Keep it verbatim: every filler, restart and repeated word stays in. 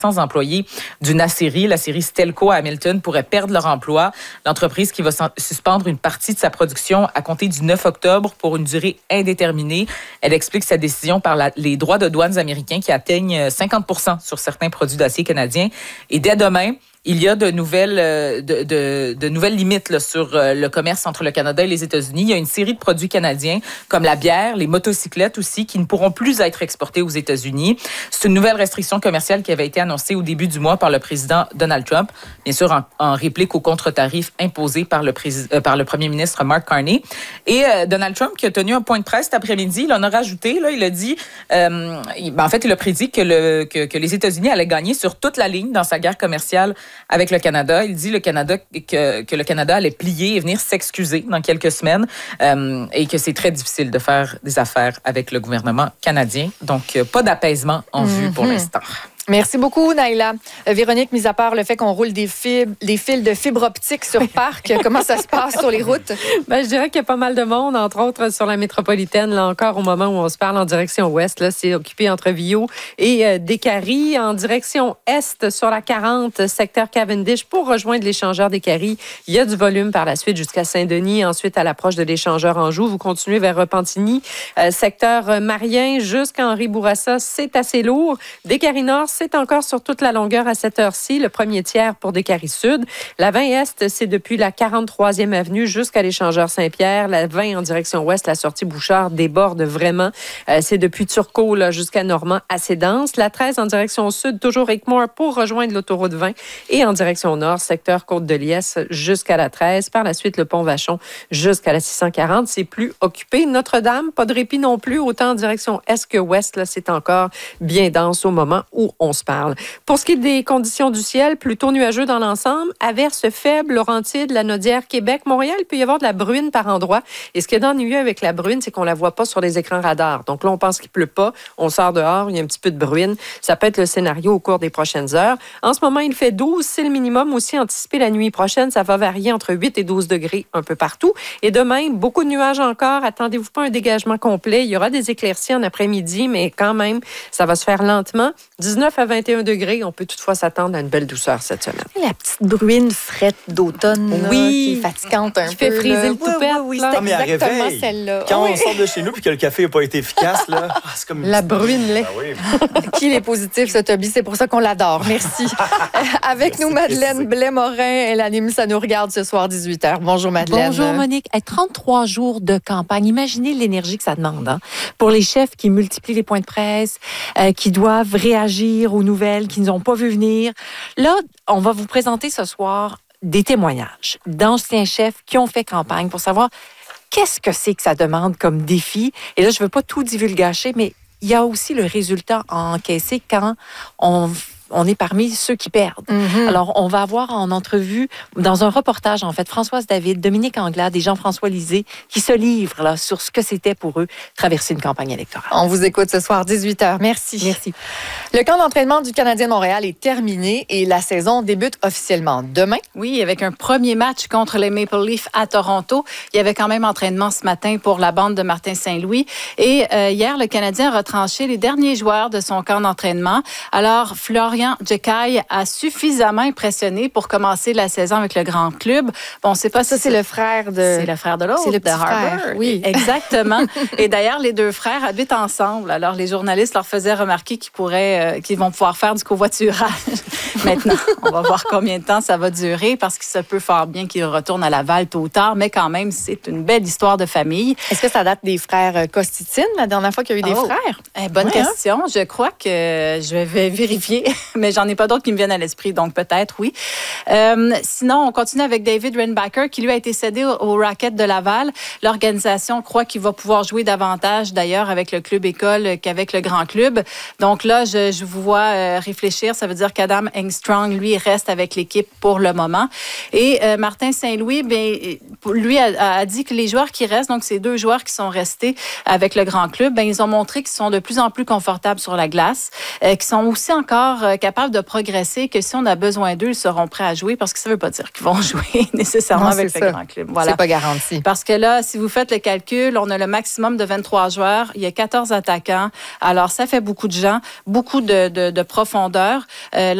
cents employés d'une aciérie, l'aciérie Stelco à Hamilton, pourraient perdre leur emploi. L'entreprise qui va suspendre une partie de sa production à compter du neuf octobre pour une durée indéterminée. Elle explique sa décision par la, les droits de douane américains qui atteignent cinquante pour cent sur certains produits d'acier canadiens. Et dès demain, il y a de nouvelles, de, de, de nouvelles limites là, sur le commerce entre le Canada et les États-Unis. Il y a une série de produits canadiens, comme la bière, les motocyclettes aussi, qui ne pourront plus être exportés aux États-Unis. C'est une nouvelle restriction commerciale qui avait été annoncée au début du mois par le président Donald Trump, bien sûr en, en réplique aux contre-tarifs imposés par le, prési- euh, par le premier ministre Mark Carney. Et euh, Donald Trump, qui a tenu un point de presse cet après-midi, il en a rajouté, là, il a dit, euh, il, ben, en fait, il a prédit que, le, que, que les États-Unis allaient gagner sur toute la ligne dans sa guerre commerciale avec le Canada. Il dit le Canada, que, que le Canada allait plier et venir s'excuser dans quelques semaines euh, et que c'est très difficile de faire des affaires avec le gouvernement canadien. Donc, euh, pas d'apaisement en vue mm-hmm. pour l'instant. Merci beaucoup, Naïla. Euh, Véronique, mis à part le fait qu'on roule des fils, des fils de fibre optique sur Parc, comment ça se passe sur les routes? Ben, je dirais qu'il y a pas mal de monde, entre autres sur la métropolitaine, là encore, au moment où on se parle en direction ouest. Là, c'est occupé entre Viau et euh, Décarie. En direction est, sur la quarante, secteur Cavendish, pour rejoindre l'échangeur Décarie. Il y a du volume par la suite jusqu'à Saint-Denis, ensuite à l'approche de l'échangeur Anjou. Vous continuez vers Repentigny, euh, secteur Marien jusqu'à Henri-Bourassa. C'est assez lourd. Décarie-Nord, c'est encore sur toute la longueur à cette heure-ci. Le premier tiers pour Décarie-Sud. La vingt Est, c'est depuis la quarante-troisième avenue jusqu'à l'échangeur Saint-Pierre. La vingt en direction ouest, la sortie Bouchard déborde vraiment. Euh, c'est depuis Turcot là, jusqu'à Normand, assez dense. La treize en direction sud, toujours Rickmore pour rejoindre l'autoroute vingt. Et en direction nord, secteur Côte-de-Liesse jusqu'à la treize. Par la suite, le pont Vachon jusqu'à la six cent quarante. C'est plus occupé. Notre-Dame, pas de répit non plus. Autant en direction est que ouest, là, c'est encore bien dense au moment où on se parle. Pour ce qui est des conditions du ciel, plutôt nuageux dans l'ensemble, averses faibles, Laurentides, la Naudière, Québec, Montréal, il peut y avoir de la bruine par endroits. Et ce qui est ennuyeux avec la bruine, c'est qu'on la voit pas sur les écrans radars. Donc là, on pense qu'il pleut pas, on sort dehors, il y a un petit peu de bruine. Ça peut être le scénario au cours des prochaines heures. En ce moment, il fait douze, c'est le minimum. Aussi anticipé la nuit prochaine, ça va varier entre huit et douze degrés un peu partout. Et demain, beaucoup de nuages encore. Attendez-vous pas un dégagement complet. Il y aura des éclaircies en après-midi, mais quand même, ça va se faire lentement. dix-neuf à vingt et un degrés. On peut toutefois s'attendre à une belle douceur cette semaine. La petite bruine frette d'automne, oui, là, qui est fatigante un qui peu. Qui fait friser le oui, toupette. Oui, oui, c'est ah, exactement celle-là. Quand oui. on sort de chez nous et que le café n'a pas été efficace, là, c'est comme... La bruine lait. Ah, oui. Qu'il est positif, ce Toby. C'est pour ça qu'on l'adore. Merci. Avec Merci, nous, Madeleine Blais-Morin. Elle anime Ça nous regarde ce soir, dix-huit heures. Bonjour, Madeleine. Bonjour, Monique. trente-trois jours de campagne. Imaginez l'énergie que ça demande hein, pour les chefs qui multiplient les points de presse, euh, qui doivent réagir aux nouvelles qu'ils n'ont pas vu venir. Là, on va vous présenter ce soir des témoignages d'anciens chefs qui ont fait campagne pour savoir qu'est-ce que c'est que ça demande comme défi. Et là, je ne veux pas tout divulgacher, mais il y a aussi le résultat à encaisser quand on on est parmi ceux qui perdent. Mm-hmm. Alors, on va avoir en entrevue, dans un reportage, en fait, Françoise David, Dominique Anglade et Jean-François Lisée, qui se livrent là, sur ce que c'était pour eux, traverser une campagne électorale. On vous écoute ce soir, dix-huit heures. Merci. Merci. Le camp d'entraînement du Canadien de Montréal est terminé et la saison débute officiellement demain. Oui, avec un premier match contre les Maple Leafs à Toronto. Il y avait quand même entraînement ce matin pour la bande de Martin Saint-Louis. Et euh, hier, le Canadien a retranché les derniers joueurs de son camp d'entraînement. Alors, Florian Djekai a suffisamment impressionné pour commencer la saison avec le grand club. Bon, on sait pas ça, si c'est le frère de... C'est le frère de l'autre, c'est le de petit Harbour. Frère, oui. Exactement. Et d'ailleurs, les deux frères habitent ensemble. Alors, les journalistes leur faisaient remarquer qu'ils pourraient, euh, qu'ils vont pouvoir faire du covoiturage. Maintenant, on va voir combien de temps ça va durer parce qu'il se peut fort bien qu'ils retournent à Laval tôt ou tard, mais quand même, c'est une belle histoire de famille. Est-ce que ça date des frères Costitine, la dernière fois qu'il y a eu des oh. frères? Eh, bonne ouais, question. Hein? Je crois que je vais vérifier, mais j'en ai pas d'autres qui me viennent à l'esprit, donc peut-être, oui. Euh, sinon, on continue avec David Reinbacher, qui lui a été cédé au, au Rocket de Laval. L'organisation croit qu'il va pouvoir jouer davantage, d'ailleurs, avec le club école qu'avec le grand club. Donc là, je, je vous vois euh, réfléchir. Ça veut dire qu'Adam Engstrom Strong, lui, reste avec l'équipe pour le moment. Et euh, Martin Saint-Louis, ben, lui a, a dit que les joueurs qui restent, donc ces deux joueurs qui sont restés avec le grand club, ben, ils ont montré qu'ils sont de plus en plus confortables sur la glace, euh, qu'ils sont aussi encore euh, capables de progresser, que si on a besoin d'eux, ils seront prêts à jouer, parce que ça ne veut pas dire qu'ils vont jouer nécessairement Non, avec c'est le ça. grand club. Voilà. C'est pas garanti. Parce que là, si vous faites le calcul, on a le maximum de vingt-trois joueurs, il y a quatorze attaquants, alors ça fait beaucoup de gens, beaucoup de, de, de profondeur. Euh,